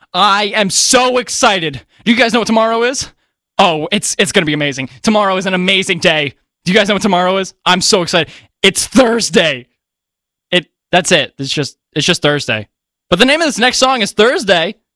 I am so excited. Do you guys know what tomorrow is? Oh, it's going to be amazing. Tomorrow is an amazing day. Do you guys know what tomorrow is? I'm so excited. It's Thursday. That's it. It's just Thursday. But the name of this next song is Thursday